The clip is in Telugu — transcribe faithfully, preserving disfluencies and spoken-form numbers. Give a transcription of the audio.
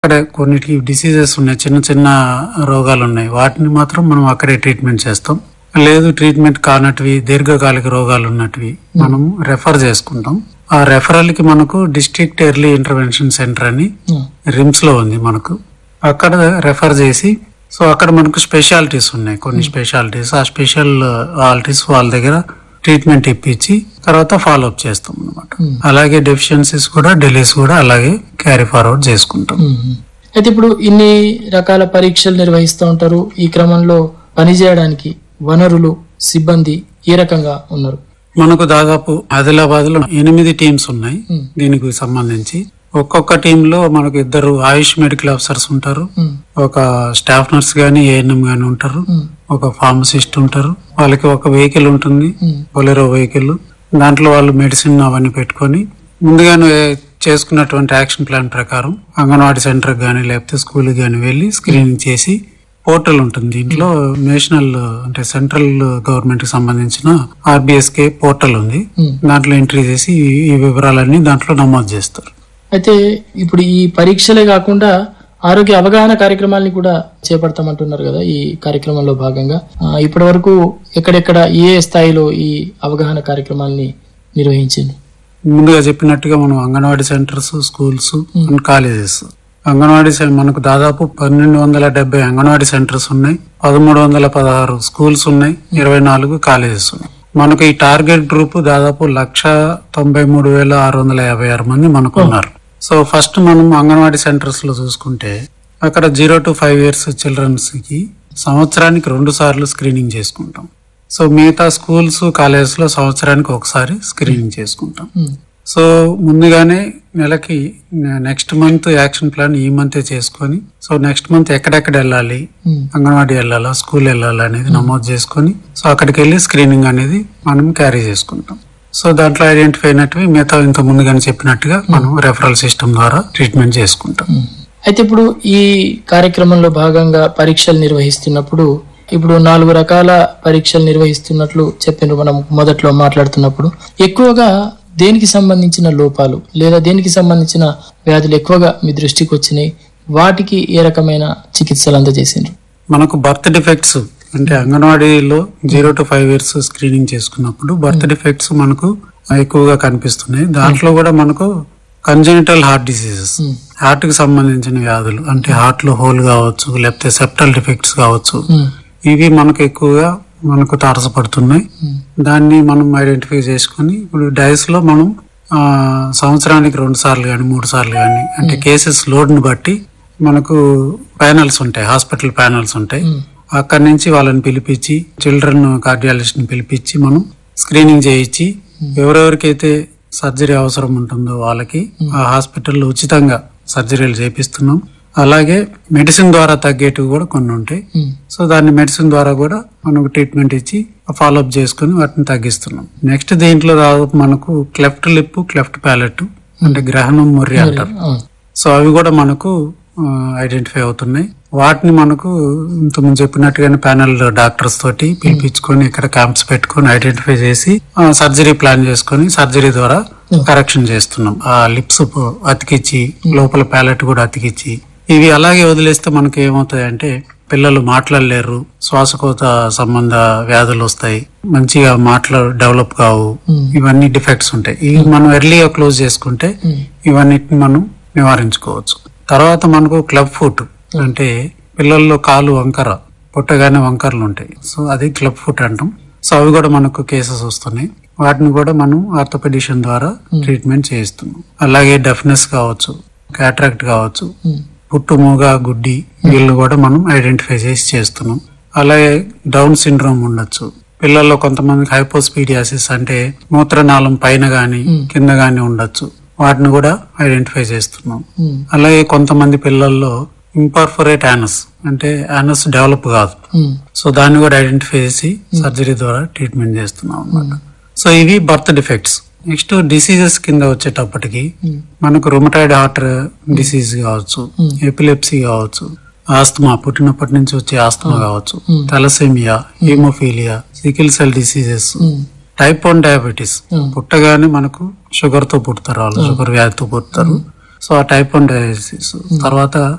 అక్కడ కొన్నిటికి డిసీజెస్ ఉన్నాయి, చిన్న చిన్న రోగాలు ఉన్నాయి, వాటిని మాత్రం మనం అక్కడే ట్రీట్మెంట్ చేస్తాం. లేదు ట్రీట్మెంట్ కానటివి దీర్ఘకాలిక రోగాలు ఉన్నటివి మనం రెఫర్ చేసుకుంటాం. ఆ రెఫరల్ కి మనకు డిస్ట్రిక్ట్ ఎర్లీ ఇంటర్వెన్షన్ సెంటర్ అని రిమ్స్ లో ఉంది మనకు, అక్కడ రెఫర్ చేసి సో అక్కడ మనకు స్పెషాలిటీస్ ఉన్నాయి, కొన్ని స్పెషాలిటీస్ ఆ స్పెషాలిటీస్ వాళ్ళ దగ్గర ట్రీట్మెంట్ ఇప్పించి తర్వాత ఫాలో అప్ చేస్తాం అనమాట. అలాగే డెఫిషియన్సీస్ కూడా డిలీస్ కూడా అలాగే క్యారీ ఫార్వర్డ్ చేసుకుంటాం. అయితే ఇప్పుడు ఇన్ని రకాల పరీక్షలు నిర్వహిస్తూ ఉంటారు, ఈ క్రమంలో పనిచేయడానికి వనరులు సిబ్బంది ఏ రకంగా ఉన్నారు? మనకు దాదాపు ఆదిలాబాద్ లో ఎనిమిది టీమ్స్ ఉన్నాయి దీనికి సంబంధించి. ఒక్కొక్క టీమ్ లో మనకు ఇద్దరు ఆయుష్ మెడికల్ ఆఫీసర్స్ ఉంటారు, ఒక స్టాఫ్ నర్స్ గానీ ఏఎన్ఎం గానీ ఉంటారు, ఒక ఫార్మసిస్ట్ ఉంటారు. వాళ్ళకి ఒక వెహికల్ ఉంటుంది, బొలెరో వెహికల్. దాంట్లో వాళ్ళు మెడిసిన్ అవన్నీ పెట్టుకొని ముందుగానే చేసుకున్నటువంటి యాక్షన్ ప్లాన్ ప్రకారం అంగన్వాడీ సెంటర్ గానీ లేకపోతే స్కూల్ గానీ వెళ్లి స్క్రీనింగ్ చేసి పోర్టల్ ఉంటుంది. దీంట్లో నేషనల్ అంటే సెంట్రల్ గవర్నమెంట్ కి సంబంధించిన ఆర్బిఎస్కే పోర్టల్ ఉంది, దాంట్లో ఎంట్రీ చేసి ఈ వివరాలన్నీ దాంట్లో నమోదు చేస్తారు. అయితే ఇప్పుడు ఈ పరీక్షలే కాకుండా ఆరోగ్య అవగాహన కార్యక్రమాలని కూడా చేపడతామంటున్నారు కదా ఈ కార్యక్రమంలో భాగంగా. ఇప్పటి వరకు ఎక్కడెక్కడ ఏ స్థాయిలో ఈ అవగాహన కార్యక్రమాన్ని నిర్వహించింది? ముందుగా చెప్పినట్టుగా మనం anganwadi centres, schools and colleges, anganwadi మనకు దాదాపు పన్నెండు వందల డెబ్బై అంగన్వాడీ సెంటర్స్ ఉన్నాయి, పదమూడు వందల పదహారు స్కూల్స్ ఉన్నాయి, ఇరవై నాలుగు కాలేజెస్ ఉన్నాయి. మనకు ఈ టార్గెట్ గ్రూప్ దాదాపు లక్ష తొంభై మూడు వేల ఆరు వందల యాభై ఆరు మంది మనకు ఉన్నారు. సో ఫస్ట్ మనం అంగన్వాడీ సెంటర్స్ లో చూసుకుంటే అక్కడ zero to five years children's కి సంవత్సరానికి రెండు సార్లు స్క్రీనింగ్ చేసుకుంటాం. సో మిగతా స్కూల్స్, కాలేజెస్ లో సంవత్సరానికి ఒకసారి స్క్రీనింగ్ చేసుకుంటాం. సో ముందుగానే నెలకి నెక్స్ట్ మంత్ యాక్షన్ ప్లాన్ ఈ మంత్ చేసుకొని సో నెక్స్ట్ మంత్ ఎక్కడెక్కడ వెళ్ళాలి, అంగన్వాడీ వెళ్ళాలా, స్కూల్ వెళ్ళాలా అనేది నమోదు చేసుకొని సో అక్కడికి వెళ్ళి స్క్రీనింగ్ అనేది మనం క్యారీ చేసుకుంటాం. సో దాంట్లో ఐడెంటిఫై అయినట్టు మిగతా ఇంత ముందుగానే చెప్పినట్టుగా మనం రెఫరల్ సిస్టమ్ ద్వారా ట్రీట్మెంట్ చేసుకుంటాం. అయితే ఇప్పుడు ఈ కార్యక్రమంలో భాగంగా పరీక్షలు నిర్వహిస్తున్నప్పుడు ఇప్పుడు నాలుగు రకాల పరీక్షలు నిర్వహిస్తున్నట్లు చెప్పినారు మనం మొదట్లో మాట్లాడుతున్నప్పుడు. ఎక్కువగా దేనికి సంబంధించిన లోపాలు లేదా దేనికి సంబంధించిన వ్యాధులు ఎక్కువగా మీ దృష్టికి వచ్చినాయి, వాటికి ఏ రకమైన చికిత్సలు అందజేసిండ్రు? మనకు బర్త్ డిఫెక్ట్స్ అంటే అంగన్వాడీలో zero to five years screening చేసుకున్నప్పుడు బర్త్ డిఫెక్ట్స్ మనకు ఎక్కువగా కనిపిస్తున్నాయి. దాంట్లో కూడా మనకు కంజెనిటల్ హార్ట్ డిసీజెస్, హార్ట్ కి సంబంధించిన వ్యాధులు అంటే హార్ట్ లో హోల్ కావచ్చు లేకపోతే సెప్టల్ డిఫెక్ట్స్ కావచ్చు, ఇవి మనకు ఎక్కువగా మనకు తారసపడుతున్నాయి. దాన్ని మనం ఐడెంటిఫై చేసుకుని ఇప్పుడు డైస్ లో మనం ఆ సంవత్సరానికి రెండు సార్లు గాని మూడు సార్లు గాని అంటే కేసెస్ లోడ్ ని బట్టి మనకు ప్యానల్స్ ఉంటాయి, హాస్పిటల్ ప్యానల్స్ ఉంటాయి. అక్కడి నుంచి వాళ్ళని పిలిపించి చిల్డ్రన్ కార్డియాలజిస్ట్ ని పిలిపించి మనం స్క్రీనింగ్ చేయించి ఎవరెవరికైతే సర్జరీ అవసరం ఉంటుందో వాళ్ళకి ఆ హాస్పిటల్లో ఉచితంగా సర్జరీలు చేపిస్తున్నాం. అలాగే మెడిసిన్ ద్వారా తగ్గేటివి కూడా కొన్ని ఉంటాయి. సో దాన్ని మెడిసిన్ ద్వారా కూడా మనకు ట్రీట్మెంట్ ఇచ్చి ఫాలో అప్ చేసుకుని వాటిని తగ్గిస్తున్నాం. నెక్స్ట్ దీంట్లో దాదాపు మనకు క్లెఫ్ట్ లిప్, క్లెఫ్ట్ ప్యాలెట్ అంటే గ్రహణం, మొర్రి అంటారు. సో అవి కూడా మనకు ఐడెంటిఫై అవుతున్నాయి. వాటిని మనకు ఇంతకుముందు చెప్పినట్టుగానే ప్యానల్ డాక్టర్స్ తోటి పిలిపించుకొని ఇక్కడ క్యాంప్స్ పెట్టుకొని ఐడెంటిఫై చేసి సర్జరీ ప్లాన్ చేసుకొని సర్జరీ ద్వారా కరెక్షన్ చేస్తున్నాం. ఆ లిప్స్ అతికిచ్చి లోపల ప్యాలెట్ కూడా అతికిచ్చి ఇవి అలాగే వదిలేస్తే మనకు ఏమవుతాయంటే పిల్లలు మాట్లాడలేరు, శ్వాసకోశ సంబంధ వ్యాధులు వస్తాయి, మంచిగా మాటలు డెవలప్ కావు, ఇవన్నీ డిఫెక్ట్స్ ఉంటాయి. ఇవి మనం ఎర్లీగా క్లోజ్ చేసుకుంటే ఇవన్నిటిని మనం నివారించుకోవచ్చు. తర్వాత మనకు క్లబ్ ఫుట్ అంటే పిల్లల్లో కాలు వంకర, పుట్టగానే వంకరలు ఉంటాయి, సో అది క్లబ్ ఫుట్ అంటాం. సో అవి కూడా మనకు కేసెస్ వస్తున్నాయి. వాటిని కూడా మనం ఆర్థోపెడిషన్ ద్వారా ట్రీట్మెంట్ చేయిస్తున్నాం. అలాగే డెఫ్నెస్ కావచ్చు, క్యాట్రాక్ట్ కావచ్చు, పుట్టు మూగ గుడ్డి వీళ్ళు కూడా మనం ఐడెంటిఫై చేసి చేస్తున్నాం. అలాగే డౌన్ సిండ్రోమ్ ఉండొచ్చు పిల్లల్లో, కొంతమందికి హైపోస్పీడియాసిస్ అంటే మూత్రనాళం పైన గాని కింద గాని ఉండొచ్చు, వాటిని కూడా ఐడెంటిఫై చేస్తున్నాం. అలాగే కొంతమంది పిల్లల్లో ఇంపర్ఫొరేట్ యానస్ అంటే యానస్ డెవలప్ కాదు, సో దాన్ని కూడా ఐడెంటిఫై చేసి సర్జరీ ద్వారా ట్రీట్మెంట్ చేస్తున్నాం అన్నమాట. సో ఇవి బర్త్ డిఫెక్ట్స్. నెక్స్ట్ డిసీజెస్ కింద వచ్చేటప్పటికి మనకు రుమటాయిడ్ హార్ట్ డిసీజ్ కావచ్చు, ఎపిలెప్సీ కావచ్చు, ఆస్తమా పుట్టినప్పటి నుంచి వచ్చే ఆస్తమా కావచ్చు, thalassaemia, haemophilia, sickle cell diseases, type one diabetes, పుట్టగానే మనకు షుగర్ తో పుడతారు, వాళ్ళు షుగర్ వ్యాధితో పుడతారు. సో ఆ టైప్ వన్ డయాబెటీస్ తర్వాత